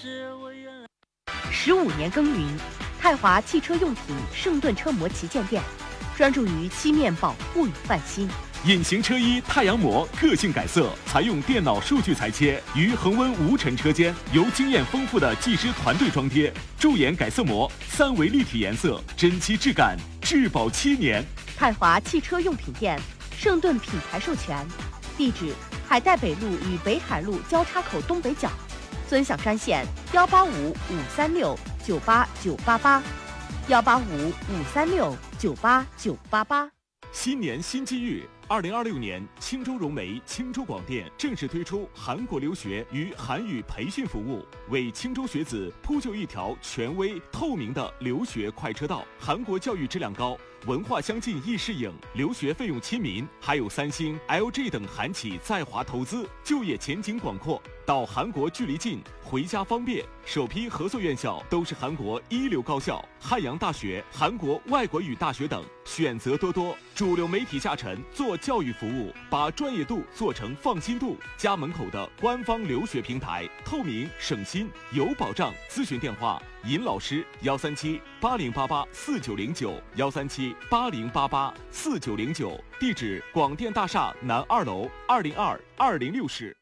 15年耕耘，泰华汽车用品圣盾车模旗舰店，专注于漆面保护与翻新。 隐形车衣太阳膜个性改色，采用电脑数据裁切，于恒温无尘车间，由经验丰富的技师团队装贴，驻颜改色膜，3维立体颜色，真漆质感，质保7年。 泰华汽车用品店，圣盾品牌授权，地址：海带北路与北海路交叉口东北角，尊享专线185-536-9898，185-536-9898。 新年新机遇，2026年，青州融媒青州广电正式推出韩国留学与韩语培训服务，为青州学子铺就一条权威透明的留学快车道。韩国教育质量高，文化相近易适应，留学费用亲民，还有三星、LG 等韩企在华投资，就业前景广阔。到韩国距离近，回家方便。首批合作院校都是韩国一流高校，汉阳大学、韩国外国语大学等，选择多多。主流媒体下沉做教育服务，把专业度做成放心度。家门口的官方留学平台，透明省心有保障。咨询电话：尹老师137-8088-4909，137-8088-4909。地址：广电大厦南2楼202-206室。